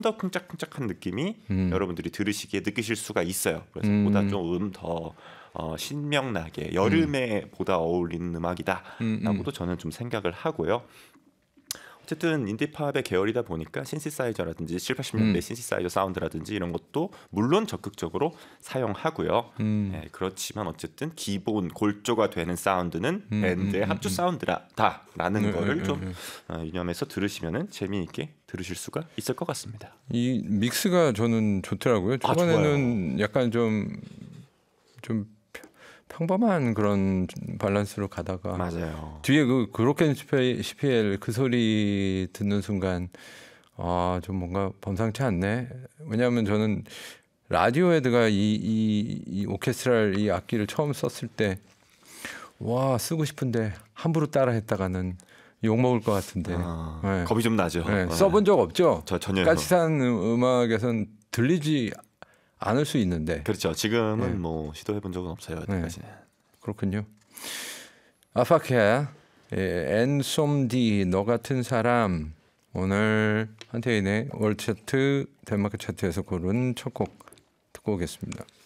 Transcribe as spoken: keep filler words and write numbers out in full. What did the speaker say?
더 쿵짝쿵짝한 느낌이 음. 여러분들이 들으시기에 느끼실 수가 있어요. 그래서 음. 보다 좀 더 어, 신명나게 여름에 음. 보다 어울리는 음악이다라고도 음, 음. 저는 좀 생각을 하고요. 어쨌든 인디팝의 계열이다 보니까 신시사이저라든지 칠십, 팔십 년대 음. 신시사이저 사운드라든지 이런 것도 물론 적극적으로 사용하고요. 음. 네, 그렇지만 어쨌든 기본 골조가 되는 사운드는 음, 밴드의 음, 합주 음. 사운드다라는 네, 거를 네, 좀 네. 어, 유념해서 들으시면은 재미있게 들으실 수가 있을 것 같습니다. 이 믹스가 저는 좋더라고요. 아, 초반에는 약간 좀 좀 평범한 그런 밸런스로 가다가 맞아요. 뒤에 그 그로켄 씨피엘 그 소리 듣는 순간 아, 좀 뭔가 범상치 않네. 왜냐하면 저는 라디오헤드가 이, 이, 이 오케스트랄 이 악기를 처음 썼을 때 와 쓰고 싶은데 함부로 따라했다가는 욕 먹을 것 같은데 아, 네. 겁이 좀 나죠. 네. 네. 써본 적 없죠. 저 전혀요. 까치산 음악에선 들리지 않을 수 있는데 그렇죠. 지금은 네. 뭐 시도해본 적은 없어요. 여태까지는. 네. 그렇군요. 아파케 엔솜디 너 같은 사람 오늘 한태인의 월드 차트 덴마크 차트에서 고른 첫 곡 듣고 오겠습니다.